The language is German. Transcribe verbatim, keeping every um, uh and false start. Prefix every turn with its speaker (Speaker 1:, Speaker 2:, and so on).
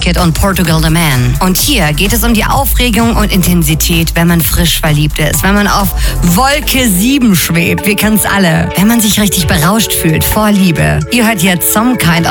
Speaker 1: Naked und Portugal the Man. Und hier geht es um die Aufregung und Intensität, wenn man frisch verliebt ist, wenn man auf Wolke sieben schwebt, wir kennen's alle, wenn man sich richtig berauscht fühlt vor Liebe. Ihr hört jetzt Some Kind